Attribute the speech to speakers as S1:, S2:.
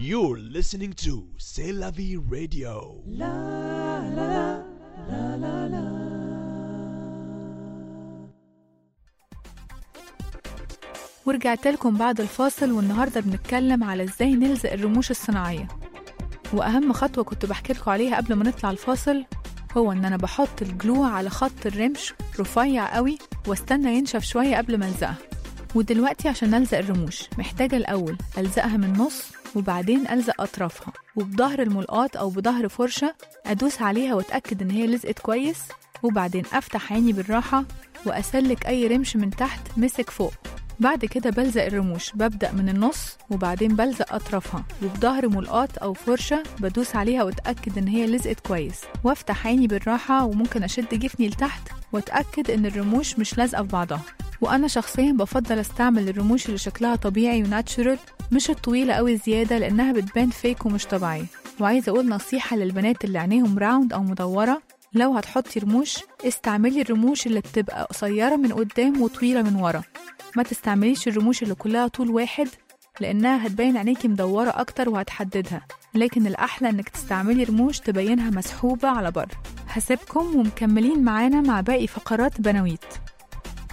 S1: You're listening to C'est la vie radio. La la la la la.
S2: ورجعت لكم بعد الفاصل، والنهاردة بنتكلم على ازاي نلزق الرموش الصناعية. وأهم خطوة كنت بحكي لكم عليها قبل ما نطلع الفاصل هو ان انا بحط الجلو على خط الرمش رفيع قوي واستنى ينشف شوية قبل ما الزقها. ودلوقتي عشان ألزق الرموش محتاجة الأول ألزقها من النص، وبعدين ألزق أطرافها، وبظهر الملقاط أو بظهر فرشة أدوس عليها وأتأكد إن هي لزقت كويس، وبعدين أفتح عيني بالراحة وأسلك أي رمش من تحت مسك فوق. بعد كده بلزق الرموش، ببدأ من النص وبعدين بلزق أطرافها، وبظهر ملقاط أو فرشة بدوس عليها وأتأكد إن هي لزقت كويس، وافتح عيني بالراحة وممكن أشد جفني لتحت وأتأكد إن الرموش مش لازقة في بعضها. وأنا شخصيا بفضل استعمل الرموش اللي شكلها طبيعي وناتشورال، مش الطويلة قوي زيادة لأنها بتبان فيك ومش طبيعية. وعايزة أقول نصيحة للبنات اللي عينيهم راوند أو مدورة، لو هتحطي رموش استعملي الرموش اللي بتبقى قصيرة من قدام وطويلة من ورا، ما تستعمليش الرموش اللي كلها طول واحد لأنها هتبين عينيكي مدورة أكتر وهتحددها. لكن الأحلى إنك تستعملي رموش تبينها مسحوبة على بر. هسيبكم ومكملين معانا مع باقي فقرات بنويت.